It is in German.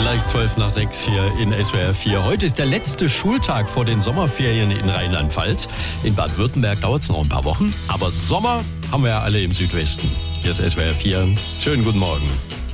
Gleich 5:12 hier in SWR 4. Heute ist der letzte Schultag vor den Sommerferien in Rheinland-Pfalz. In Baden-Württemberg dauert es noch ein paar Wochen. Aber Sommer haben wir ja alle im Südwesten. Hier ist SWR 4. Schönen guten Morgen.